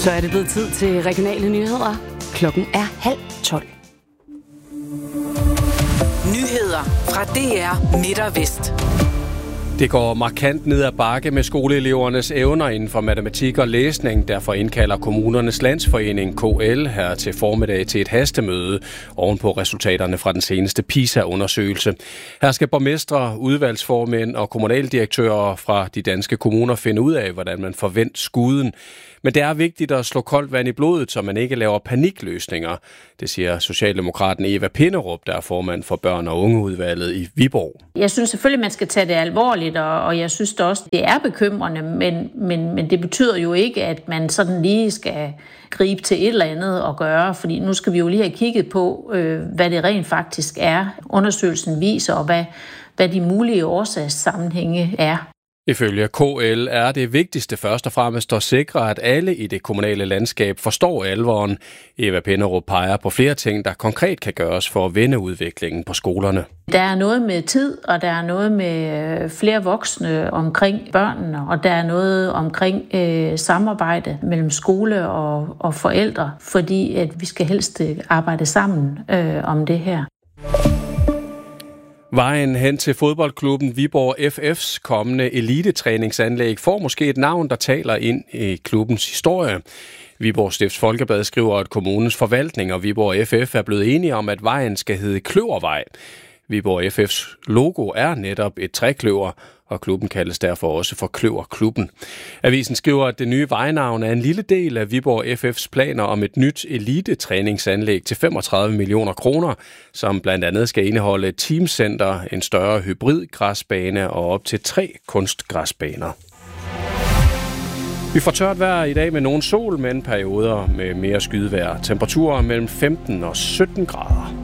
Så er det blevet tid til regionale nyheder. Klokken er 11:30. Nyheder fra DR Midt og Vest. Det går markant ned ad bakke med skoleelevernes evner inden for matematik og læsning. Derfor indkalder Kommunernes Landsforening KL her til formiddag til et hastemøde ovenpå resultaterne fra den seneste PISA-undersøgelse. Her skal borgmestre, udvalgsformænd og kommunaldirektører fra de danske kommuner finde ud af, hvordan man forventer skuden. Men det er vigtigt at slå koldt vand i blodet, så man ikke laver panikløsninger. Det siger Socialdemokraten Eva Pinderup, der er formand for børn- og ungeudvalget i Viborg. Jeg synes selvfølgelig, man skal tage det alvorligt, og jeg synes også, det er bekymrende, men det betyder jo ikke, at man sådan lige skal gribe til et eller andet og gøre, fordi nu skal vi jo lige have kigget på, hvad det rent faktisk er, undersøgelsen viser, og hvad de mulige årsagssammenhænge er. Ifølge KL er det vigtigste først og fremmest at sikre, at alle i det kommunale landskab forstår alvoren. Eva Pinderup peger på flere ting, der konkret kan gøres for at vende udviklingen på skolerne. Der er noget med tid, og der er noget med flere voksne omkring børnene, og der er noget omkring samarbejde mellem skole og forældre, fordi at vi skal helst arbejde sammen om det her. Vejen hen til fodboldklubben Viborg FF's kommende elitetræningsanlæg får måske et navn, der taler ind i klubbens historie. Viborg Stifts Folkeblad skriver, at kommunens forvaltning og Viborg FF er blevet enige om, at vejen skal hedde Kløvervej. Viborg FF's logo er netop et trækløver, og klubben kaldes derfor også for Kløverklubben. Avisen skriver, at det nye vejnavn er en lille del af Viborg FF's planer om et nyt elitetræningsanlæg til 35 millioner kroner, som blandt andet skal indeholde et teamcenter, en større hybridgræsbane og op til 3 kunstgræsbaner. Vi får tørt vejr i dag med nogen sol, men perioder med mere skydevejr. Temperaturer mellem 15 og 17 grader.